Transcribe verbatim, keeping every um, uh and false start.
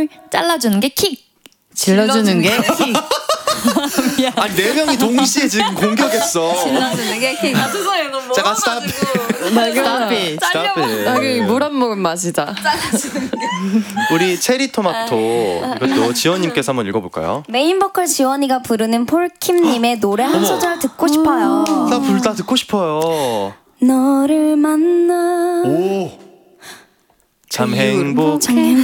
털 잘라주는 게 킥. 질러주는 게 킥. 아니 네 명이 동시에 지금 공격했어. 질러주는 게 킥. 아 죄송해요 너무 잠깐 스탑. 스탑이. 스탑. 물한 모금 마시자. 우리 체리 토마토 이것도 지원님께서 한번 읽어볼까요? 메인 보컬 지원이가 부르는 폴킴님의 노래 한 소절 듣고 싶어요. 나 불다 듣고 싶어요. 너를 만나 오. 참 행복해. 참